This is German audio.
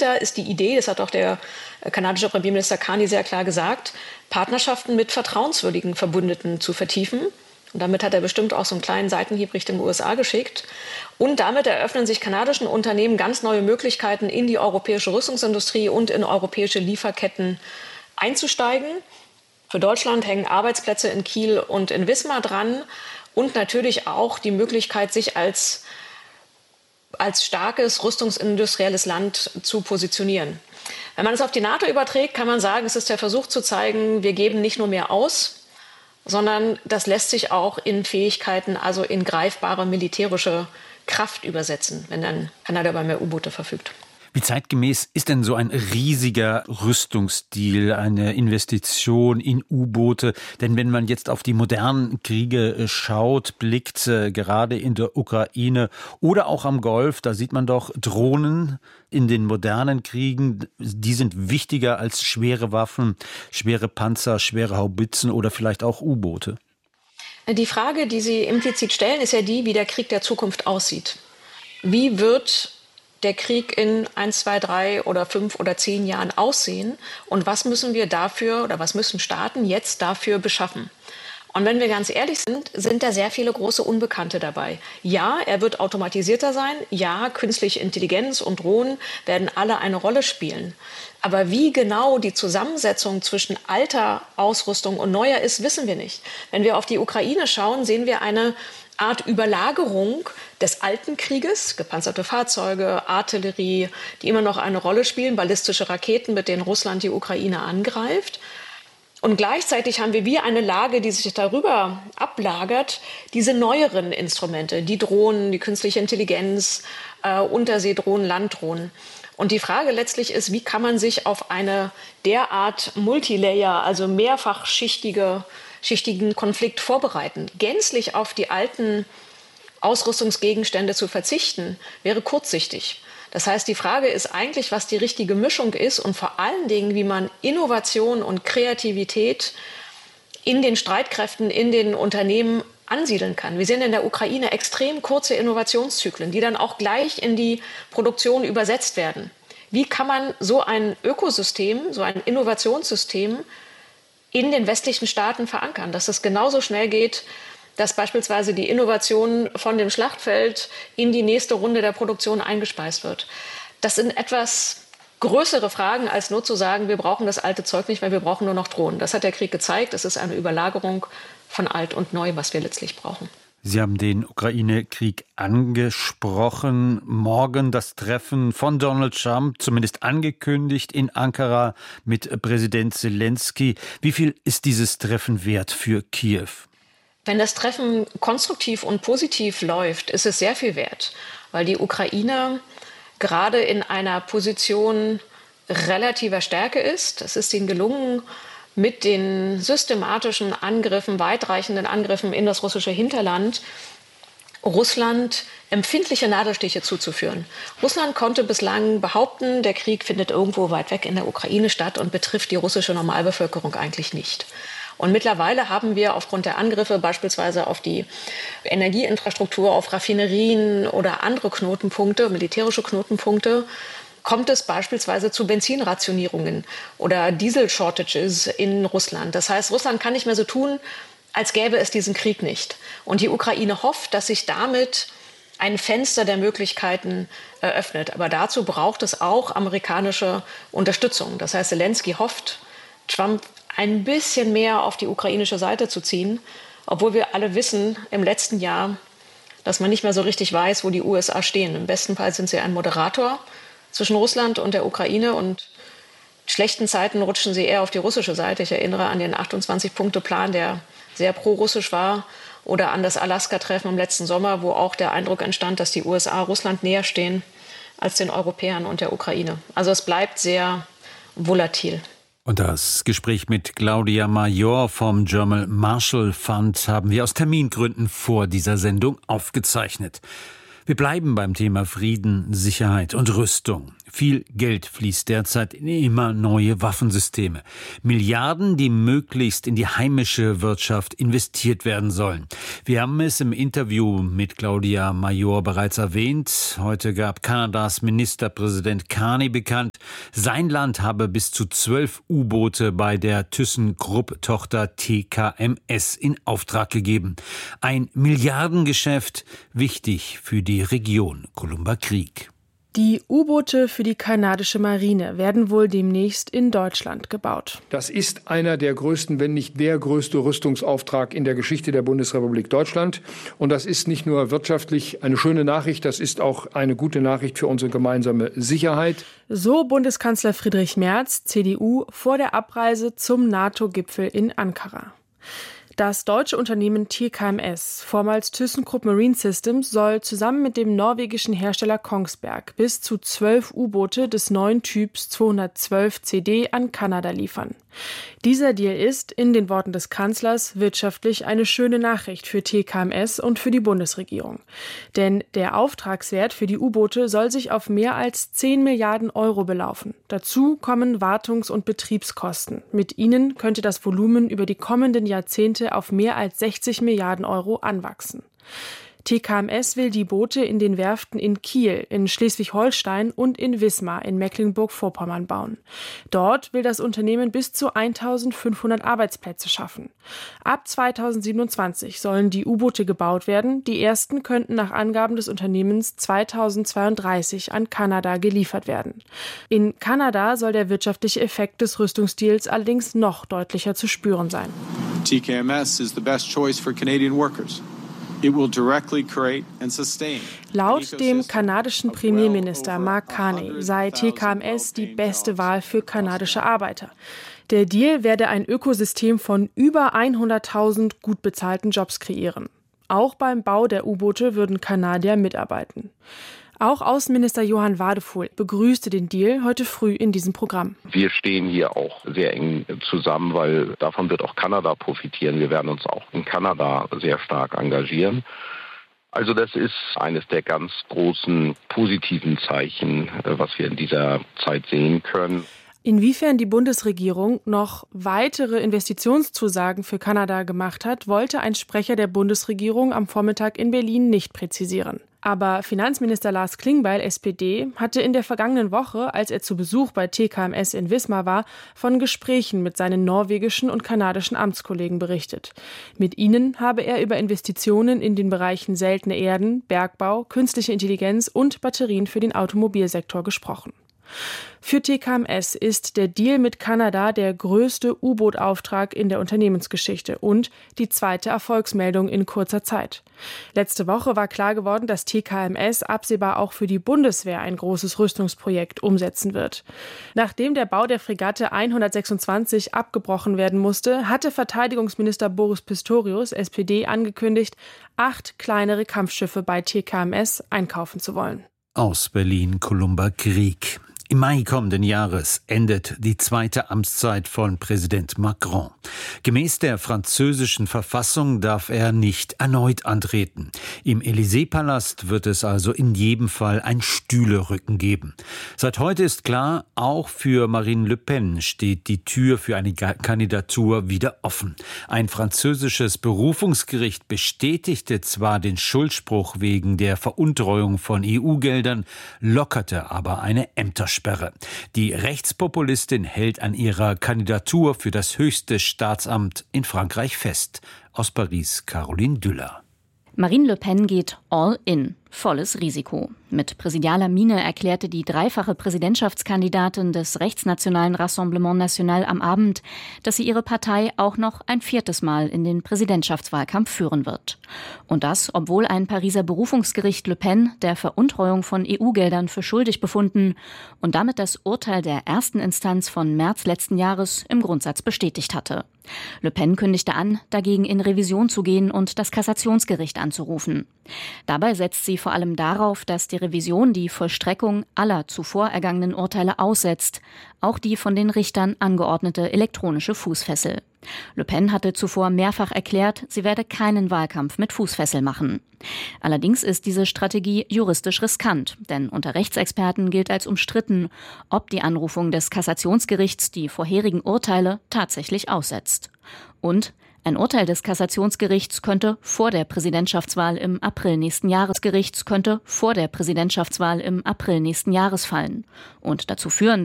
dahinter ist die Idee, das hat auch der kanadische Premierminister Carney sehr klar gesagt, Partnerschaften mit vertrauenswürdigen Verbündeten zu vertiefen. Und damit hat er bestimmt auch so einen kleinen Seitenhieb Richtung USA geschickt. Und damit eröffnen sich kanadischen Unternehmen ganz neue Möglichkeiten, in die europäische Rüstungsindustrie und in europäische Lieferketten einzusteigen. Für Deutschland hängen Arbeitsplätze in Kiel und in Wismar dran und natürlich auch die Möglichkeit, sich als starkes rüstungsindustrielles Land zu positionieren. Wenn man es auf die NATO überträgt, kann man sagen, es ist der Versuch zu zeigen, wir geben nicht nur mehr aus, sondern das lässt sich auch in Fähigkeiten, also in greifbare militärische Kraft übersetzen, wenn dann Kanada über mehr U-Boote verfügt. Wie zeitgemäß ist denn so ein riesiger Rüstungsstil, eine Investition in U-Boote? Denn wenn man jetzt auf die modernen Kriege schaut, blickt, gerade in der Ukraine oder auch am Golf, da sieht man doch Drohnen in den modernen Kriegen, die sind wichtiger als schwere Waffen, schwere Panzer, schwere Haubitzen oder vielleicht auch U-Boote. Die Frage, die Sie implizit stellen, ist ja die, wie der Krieg der Zukunft aussieht. Wie wird der Krieg in 1, 2, 3 oder 5 oder 10 Jahren aussehen und was müssen wir dafür oder was müssen Staaten jetzt dafür beschaffen? Und wenn wir ganz ehrlich sind, sind da sehr viele große Unbekannte dabei. Ja, er wird automatisierter sein. Ja, künstliche Intelligenz und Drohnen werden alle eine Rolle spielen. Aber wie genau die Zusammensetzung zwischen alter Ausrüstung und neuer ist, wissen wir nicht. Wenn wir auf die Ukraine schauen, sehen wir eine Art Überlagerung des alten Krieges, gepanzerte Fahrzeuge, Artillerie, die immer noch eine Rolle spielen, ballistische Raketen, mit denen Russland die Ukraine angreift. Und gleichzeitig haben wir wie eine Lage, die sich darüber ablagert, diese neueren Instrumente, die Drohnen, die künstliche Intelligenz, Unterseedrohnen, Landdrohnen. Und die Frage letztlich ist, wie kann man sich auf eine derart Multilayer, also mehrfachschichtigen Konflikt vorbereiten? Gänzlich auf die alten Ausrüstungsgegenstände zu verzichten, wäre kurzsichtig. Das heißt, die Frage ist eigentlich, was die richtige Mischung ist und vor allen Dingen, wie man Innovation und Kreativität in den Streitkräften, in den Unternehmen ansiedeln kann. Wir sehen in der Ukraine extrem kurze Innovationszyklen, die dann auch gleich in die Produktion übersetzt werden. Wie kann man so ein Ökosystem, so ein Innovationssystem in den westlichen Staaten verankern, dass es genauso schnell geht, dass beispielsweise die Innovation von dem Schlachtfeld in die nächste Runde der Produktion eingespeist wird. Das sind etwas größere Fragen, als nur zu sagen, wir brauchen das alte Zeug nicht, weil wir brauchen nur noch Drohnen. Das hat der Krieg gezeigt. Es ist eine Überlagerung von alt und neu, was wir letztlich brauchen. Sie haben den Ukraine-Krieg angesprochen. Morgen das Treffen von Donald Trump, zumindest angekündigt, in Ankara mit Präsident Zelensky. Wie viel ist dieses Treffen wert für Kiew? Wenn das Treffen konstruktiv und positiv läuft, ist es sehr viel wert, weil die Ukraine gerade in einer Position relativer Stärke ist. Es ist ihnen gelungen, mit den systematischen Angriffen, weitreichenden Angriffen in das russische Hinterland, Russland empfindliche Nadelstiche zuzuführen. Russland konnte bislang behaupten, der Krieg findet irgendwo weit weg in der Ukraine statt und betrifft die russische Normalbevölkerung eigentlich nicht. Und mittlerweile haben wir aufgrund der Angriffe beispielsweise auf die Energieinfrastruktur, auf Raffinerien oder andere Knotenpunkte, militärische Knotenpunkte, kommt es beispielsweise zu Benzinrationierungen oder Diesel-Shortages in Russland. Das heißt, Russland kann nicht mehr so tun, als gäbe es diesen Krieg nicht. Und die Ukraine hofft, dass sich damit ein Fenster der Möglichkeiten eröffnet. Aber dazu braucht es auch amerikanische Unterstützung. Das heißt, Zelensky hofft, Trump ein bisschen mehr auf die ukrainische Seite zu ziehen, obwohl wir alle wissen im letzten Jahr, dass man nicht mehr so richtig weiß, wo die USA stehen. Im besten Fall sind sie ein Moderator zwischen Russland und der Ukraine und in schlechten Zeiten rutschen sie eher auf die russische Seite. Ich erinnere an den 28-Punkte-Plan, der sehr pro-russisch war, oder an das Alaska-Treffen im letzten Sommer, wo auch der Eindruck entstand, dass die USA Russland näher stehen als den Europäern und der Ukraine. Also es bleibt sehr volatil. Und das Gespräch mit Claudia Major vom German Marshall Fund haben wir aus Termingründen vor dieser Sendung aufgezeichnet. Wir bleiben beim Thema Frieden, Sicherheit und Rüstung. Viel Geld fließt derzeit in immer neue Waffensysteme. Milliarden, die möglichst in die heimische Wirtschaft investiert werden sollen. Wir haben es im Interview mit Claudia Major bereits erwähnt. Heute gab Kanadas Ministerpräsident Carney bekannt, Sein Land habe bis zu 12 U-Boote bei der ThyssenKrupp-Tochter TKMS in Auftrag gegeben. Ein Milliardengeschäft, wichtig für die Region Columba-Krieg. Die U-Boote für die kanadische Marine werden wohl demnächst in Deutschland gebaut. Das ist einer der größten, wenn nicht der größte Rüstungsauftrag in der Geschichte der Bundesrepublik Deutschland. Und das ist nicht nur wirtschaftlich eine schöne Nachricht, das ist auch eine gute Nachricht für unsere gemeinsame Sicherheit. So Bundeskanzler Friedrich Merz, CDU, vor der Abreise zum NATO-Gipfel in Ankara. Das deutsche Unternehmen TKMS, vormals ThyssenKrupp Marine Systems, soll zusammen mit dem norwegischen Hersteller Kongsberg bis zu 12 U-Boote des neuen Typs 212 CD an Kanada liefern. Dieser Deal ist, in den Worten des Kanzlers, wirtschaftlich eine schöne Nachricht für TKMS und für die Bundesregierung. Denn der Auftragswert für die U-Boote soll sich auf mehr als 10 Milliarden Euro belaufen. Dazu kommen Wartungs- und Betriebskosten. Mit ihnen könnte das Volumen über die kommenden Jahrzehnte auf mehr als 60 Milliarden Euro anwachsen. TKMS will die Boote in den Werften in Kiel, in Schleswig-Holstein und in Wismar in Mecklenburg-Vorpommern bauen. Dort will das Unternehmen bis zu 1.500 Arbeitsplätze schaffen. Ab 2027 sollen die U-Boote gebaut werden. Die ersten könnten nach Angaben des Unternehmens 2032 an Kanada geliefert werden. In Kanada soll der wirtschaftliche Effekt des Rüstungsdeals allerdings noch deutlicher zu spüren sein. TKMS is the best choice for Canadian workers. It will directly create and sustain. Laut dem kanadischen Premierminister Mark Carney sei TKMS die beste Wahl für kanadische Arbeiter. Der Deal werde ein Ökosystem von über 100.000 gut bezahlten Jobs kreieren. Auch beim Bau der U-Boote würden Kanadier mitarbeiten. Auch Außenminister Johann Wadefuhl begrüßte den Deal heute früh in diesem Programm. Wir stehen hier auch sehr eng zusammen, weil davon wird auch Kanada profitieren. Wir werden uns auch in Kanada sehr stark engagieren. Also das ist eines der ganz großen positiven Zeichen, was wir in dieser Zeit sehen können. Inwiefern die Bundesregierung noch weitere Investitionszusagen für Kanada gemacht hat, wollte ein Sprecher der Bundesregierung am Vormittag in Berlin nicht präzisieren. Aber Finanzminister Lars Klingbeil, SPD, hatte in der vergangenen Woche, als er zu Besuch bei TKMS in Wismar war, von Gesprächen mit seinen norwegischen und kanadischen Amtskollegen berichtet. Mit ihnen habe er über Investitionen in den Bereichen seltene Erden, Bergbau, künstliche Intelligenz und Batterien für den Automobilsektor gesprochen. Für TKMS ist der Deal mit Kanada der größte U-Boot-Auftrag in der Unternehmensgeschichte und die zweite Erfolgsmeldung in kurzer Zeit. Letzte Woche war klar geworden, dass TKMS absehbar auch für die Bundeswehr ein großes Rüstungsprojekt umsetzen wird. Nachdem der Bau der Fregatte 126 abgebrochen werden musste, hatte Verteidigungsminister Boris Pistorius, SPD, angekündigt, 8 kleinere Kampfschiffe bei TKMS einkaufen zu wollen. Aus Berlin, Columba-Krieg. Im Mai kommenden Jahres endet die zweite Amtszeit von Präsident Macron. Gemäß der französischen Verfassung darf er nicht erneut antreten. Im Élysée-Palast wird es also in jedem Fall ein Stühlerücken geben. Seit heute ist klar, auch für Marine Le Pen steht die Tür für eine Kandidatur wieder offen. Ein französisches Berufungsgericht bestätigte zwar den Schuldspruch wegen der Veruntreuung von EU-Geldern, lockerte aber eine Ämtersperre. Die Rechtspopulistin hält an ihrer Kandidatur für das höchste Staatsamt in Frankreich fest. Aus Paris, Caroline Düller. Marine Le Pen geht all in. Volles Risiko. Mit präsidialer Miene erklärte die dreifache Präsidentschaftskandidatin des rechtsnationalen Rassemblement National am Abend, dass sie ihre Partei auch noch ein 4. Mal in den Präsidentschaftswahlkampf führen wird. Und das, obwohl ein Pariser Berufungsgericht Le Pen der Veruntreuung von EU-Geldern für schuldig befunden und damit das Urteil der ersten Instanz von März letzten Jahres im Grundsatz bestätigt hatte. Le Pen kündigte an, dagegen in Revision zu gehen und das Kassationsgericht anzurufen. Dabei setzt sie vor allem darauf, dass die Revision die Vollstreckung aller zuvor ergangenen Urteile aussetzt, auch die von den Richtern angeordnete elektronische Fußfessel. Le Pen hatte zuvor mehrfach erklärt, sie werde keinen Wahlkampf mit Fußfessel machen. Allerdings ist diese Strategie juristisch riskant, denn unter Rechtsexperten gilt als umstritten, ob die Anrufung des Kassationsgerichts die vorherigen Urteile tatsächlich aussetzt. Und ein Urteil des Kassationsgerichts könnte vor der Präsidentschaftswahl im April nächsten Jahres fallen und dazu führen,